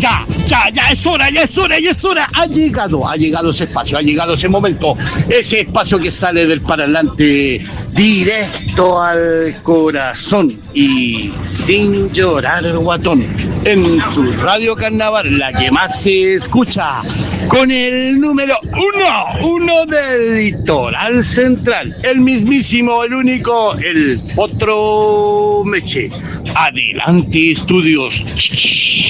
Ya es hora. Ha llegado ese espacio, ha llegado ese momento, ese espacio que sale del parlante directo al corazón y sin llorar, guatón. En tu Radio Carnaval, la que más se escucha, con el número uno del Litoral Central, el mismísimo, el único, el Potro Meche. Adelante, estudios.